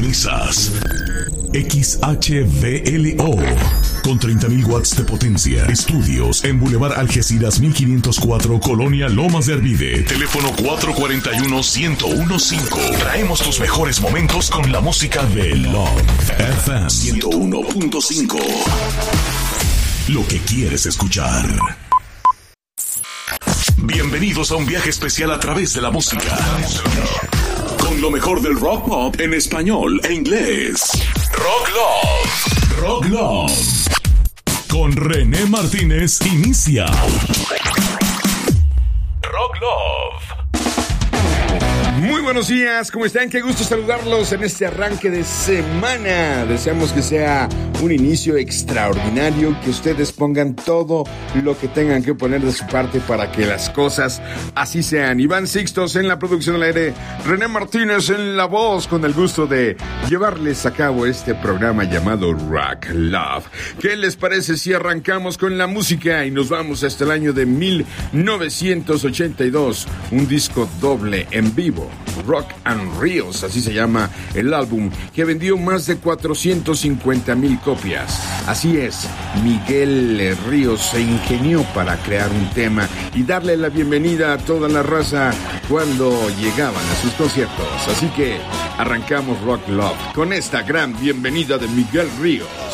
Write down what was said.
Sintonizas XHVLO con 30.000 watts de potencia. Estudios en Boulevard Algeciras 1504, Colonia Lomas de Arvide. Teléfono 441-1015. Traemos tus mejores momentos con la música de Love FM 101.5. Lo que quieres escuchar. Bienvenidos a un viaje especial a través de la música. Con lo mejor del rock pop en español e inglés. Rock Love. Rock Love. Con René Martínez inicia. Rock Love. Muy buenos días, ¿cómo están? Qué gusto saludarlos en este arranque de semana. Deseamos que sea un inicio extraordinario, que ustedes pongan todo lo que tengan que poner de su parte para que las cosas así sean. Iván Sixtos en la producción al aire, René Martínez en la voz, con el gusto de llevarles a cabo este programa llamado Rock Love. ¿Qué les parece si arrancamos con la música y nos vamos hasta el año de 1982? Un disco doble en vivo, Rock and Reels, así se llama el álbum, que vendió más de 450,000 copias. Así es, Miguel Ríos se ingenió para crear un tema y darle la bienvenida a toda la raza cuando llegaban a sus conciertos. Así que arrancamos Rock Love con esta gran bienvenida de Miguel Ríos.